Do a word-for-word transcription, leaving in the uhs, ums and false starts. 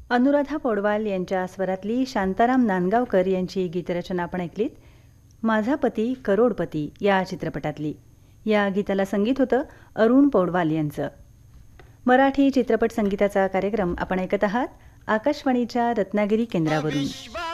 अनुराधा पौडवाल यांच्या स्वरातली शांताराम नांदगावकर यांची गीतरचना आपण ऐकलीत. माझा पती करोडपती या चित्रपटातली. या गीताला संगीत होतं अरुण पौडवाल यांचं. मराठी चित्रपट संगीताचा कार्यक्रम आपण ऐकत आहात आकाशवाणीच्या रत्नागिरी केंद्रावरून.